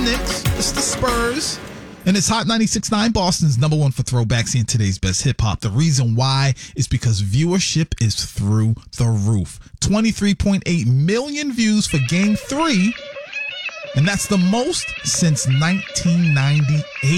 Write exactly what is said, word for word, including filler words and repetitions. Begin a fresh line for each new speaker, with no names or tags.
Knicks. It's the Spurs. And it's Hot ninety-six point nine, Boston's number one for throwbacks and today's best hip hop. The reason why is because viewership is through the roof. twenty-three point eight million views for Game three. And that's the most since nineteen ninety-eight.